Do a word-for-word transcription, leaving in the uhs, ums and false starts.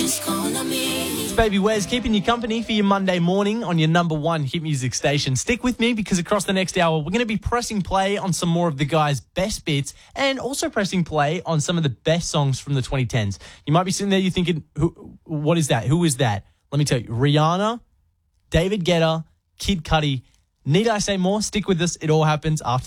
It's Baby Wes keeping you company for your Monday morning on your number one hit music station. Stick with me because across the next hour, we're going to be pressing play on some more of the guys' best bits and also pressing play on some of the best songs from the twenty tens. You might be sitting there, you're thinking, Who, what is that? Who is that? Let me tell you, Rihanna, David Guetta, Kid Cudi. Need I say more? Stick with us. It all happens after